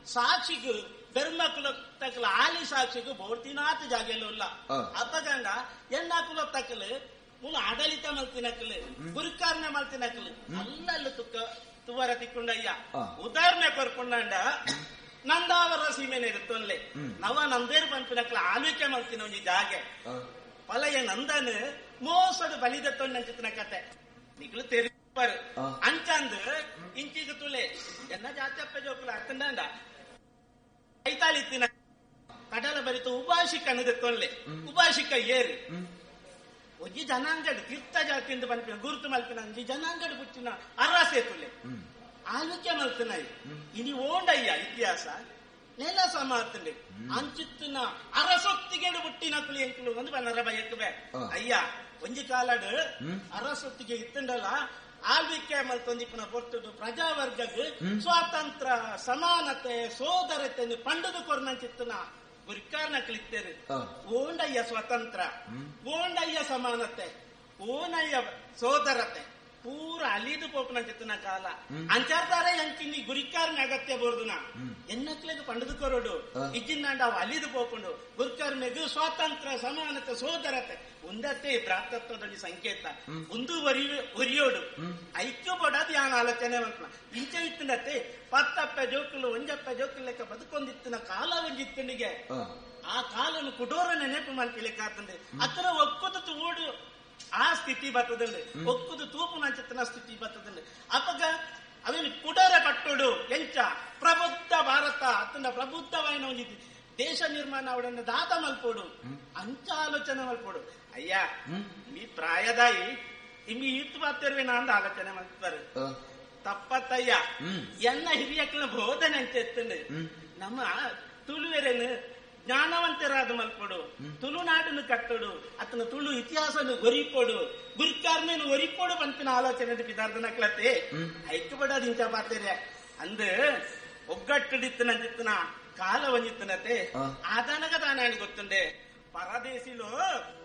ಸಾಕ್ಷಿಗೂ ಧರ್ಮಕುಲ ತಕ್ಕಲ ಆಲಿ ಸಾಕ್ಷಿಗೂ ಬೋರ್ತಿನಾಥ ಜಾಗೆಲ್ಲ ಇಲ್ಲ ಅಪ್ಪಗಂಡ ಎನ್ನಾಕುಲ ತಕ್ಕಲು ಮುಲ್ಲ ಆಡಳಿತ ಮಲ್ತಿನಕ್ಕಲು ಗುರುಕಾರನೆ ಮಲ್ತಿನಕ್ಕಲು ಅಲ್ಲಲ್ಲಿ ತುವರ ತಿಕ್ಕೊಂಡಯ್ಯ ಉದಾಹರಣೆ ಕೊರ್ಕೊಂಡ ನಂದಾವರ ಸೀಮೆನೆ ಇರುತ್ತೊನ್ಲೆ ನವ ನಂದೇರು ಪಂಪಿನಕ್ಕಲ ಆಳ್ವಿಕೆ ಮಲ್ತಿನ ಒಂಜಿ ಜಾಗೆ ಪಲಯ ನಂದನ್ ಮೋಸದ ಬಲಿದತ್ತೊಂಡ ಚಿತ್ರ ಕತೆ ನಿಗ್ಲು ತೆರಿಪರು ಅಂಚಂದ್ ಇಂಚಿಗ ತುಳೆ ಎನ್ನ ಜಾತ್ಯಪ್ಪ ಜೋಕುಲ ಅತ್ತಂಡ ಕೈತಾಳಿತ್ತಿನ ಕಡಲ ಬರಿತ ಉಭಾಷಿಕ ಅನ್ನದತ್ತೊನ್ಲೆ ಉಭಾಷಿಕ ಏರು ಒಂಜಿ ಜನಾಂಗಡ್ ತೀರ್ಥ ಜಾತಿಯಿಂದ ಪಂಪಿನ ಗುರುತು ಮಲ್ಪಿನ ಒಂಜಿ ಜನಾಂಗಡ್ ಪುಟ್ಟಿನ ಅರ್ರಾಸೆ ತುಳೆ ಆಳ್ವಿಕೆ ಮಲ್ತಿನ ಇನಿ ಓಂಡಯ್ಯ ಇತಿಹಾಸ ನೆಲ ಸಮಾತಂಡೆ ಅಂಚಿತ್ತಿನ ಅರಸೊತ್ತಿಗೆಡು ಬುಟ್ಟಿನ ಕುಳಿ ಎಂಕುಲು ಒಂದು ಬನ್ನರ ಬಯಕ್ಕಬೇ ಅಯ್ಯ ಒಂಜಿ ಕಾಲಡ್ ಅರಸೊತ್ತಿಗೆ ಇತ್ತಂಡಲ್ಲ ಆಳ್ವಿಕೆ ಮಲ್ತೊಂದಿಪ್ಪನ ಪೊರ್ತುಡು ಪ್ರಜಾವರ್ಗಗ್ ಸ್ವಾತಂತ್ರ್ಯ ಸಮಾನತೆ ಸೋದರತೆ ಪಂಡದು ಕೊರ್ನಂಚಿತ್ತನ ಗುರಿಕಾರನ ಕ್ಲಿತ್ತೇರು ಓಂಡಯ್ಯ ಸ್ವತಂತ್ರ ಓಂಡಯ್ಯ ಸಮಾನತೆ ಓನಯ್ಯ ಸೋದರತೆ ಪೂರ ಅಲಿದು ಪೋಪನ ಚಿತ್ತನ ಕಾಲ ಅಂಚಾರ್ತಾರೆ ಎಂಕಿನಿ ಗುರಿಕಾರನ ಅಗತ್ಯ ಬೋರ್ದುನ ಎನ್ನಕ್ಲೆಗ್ ಪಂಡದು ಕೊರಡು ಇಜ್ಜಿನಾಂಡ ಅವು ಅಲಿದು ಪೋಪುಂಡು ಗುರಿಕಾರನೆಗ್ ಸ್ವಾತಂತ್ರ್ಯ ಸಮಾನತೆ ಸೋದರತೆ ಒಂದತ್ತೆ ಭ್ರಾತೃತ್ವದಲ್ಲಿ ಸಂಕೇತ ಒಂದು ಒರಿಯೋಡು ಐಕ್ಯ ಪಡೋದು ಯಾನ ಆಲೋಚನೆ ಮಂತ್ನ ಇಂಚ ಇತ್ತಿನತ್ತೆ ಪತ್ತಪ್ಪ ಜೋಕುಲು ಒಂಜಪ್ಪ ಜೋಕುಲು ಲೆಕ್ಕ ಬದುಕೊಂದಿತ್ತಿನ ಕಾಲ ಒಂಜಿತ್ತನಿಗೆ ಆ ಕಾಲನು ಕುಡೋರ ನೆನಪು ಮಲ್ಪಿಲೆಕ್ಕಾತಂದೆ ಅತರ ಒಕ್ಕುದು ಓಡು ಆ ಸ್ಥಿತಿ ಬರ್ತದಲ್ಲಿ ಒಕ್ಕುದು ತೂಪು ನಂಚಿತ್ತನ ಸ್ಥಿತಿ ಬರ್ತದಲ್ಲಿ ಅಪ್ಪಗ ಅವೇನು ಕುಡರ ಕಟ್ಟೋಡು ಎಂಚ ಪ್ರಬುದ್ಧ ಭಾರತ ಅತನ ಪ್ರಬುದ್ಧವಾಯಿನ ಒಂದು ದೇಶ ನಿರ್ಮಾಣ ಅವಡನ್ನ ದಾತ ಮಲ್ಪೋಡು ಅಂಚ ಆಲೋಚನೆ ಮಲ್ಪೋಡು ಅಯ್ಯ ಈ ಪ್ರಾಯದಾಯಿ ಇಮ್ಮಿ ಇತ್ತು ಬರ್ತಿರ್ವೇನ ಅಂದ ಆಲೋಚನೆ ಮಾಡ್ತಾರೆ ತಪ್ಪತ್ತಯ್ಯ ಎನ್ನ ಹಿರಿಯಕ್ಕನ ಬೋಧನೆ ಅಂತ ಎತ್ತಂಡು ನಮ್ಮ ತುಳುವೆರೇನು ಜ್ಞಾನವಂತರಾದ ಮಲ್ಪಡು ತುಳುನಾಡನ್ನು ಕಟ್ಟೋಡು ಅತನ ತುಳು ಇತಿಹಾಸನು ಒರಿಪೋಡು ಗುರಿಕಾರನೇನು ಒರಿಪೋಡು ಪಂಪಿನ ಆಲೋಚನೆ ಪಿದಾರ್ಧನಕ್ಲತೆ ಐಕ್ಯಪಡೋದು ಇಂಚ ಪಾತೇರೆ ಅಂದ್ ಒಗ್ಗಟ್ಟಿಡಿತ್ತನ ಕಾಲ ಒಂಜಿತ್ತನತೆ ಆದನಗ ತಾನೇ ಗೊತ್ತುಂಡೆ ಪರದೇಶಿಲು